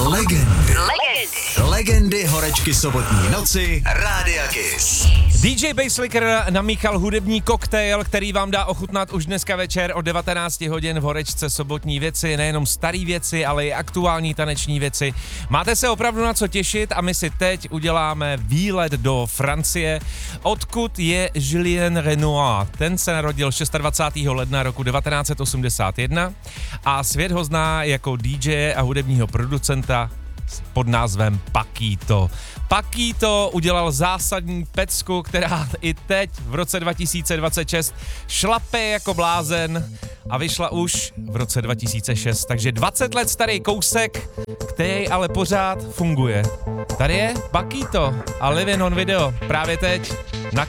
Legendy horečky sobotní noci Rádia Kiss. DJ Basslicker namíchal hudební koktejl, který vám dá ochutnat už dneska večer od 19 hodin v horečce sobotní věci, nejenom starý věci, ale i aktuální taneční věci. Máte se opravdu na co těšit a my si teď uděláme výlet do Francie, odkud je Julien Renoir. Ten se narodil 26. ledna roku 1981 a svět ho zná jako DJ a hudebního producenta pod názvem Paquito. Paquito udělal zásadní pecku, která i teď v roce 2026 šlape jako blázen a vyšla už v roce 2006. Takže 20 let starý kousek, který ale pořád funguje. Tady je Paquito a Living on Video právě teď na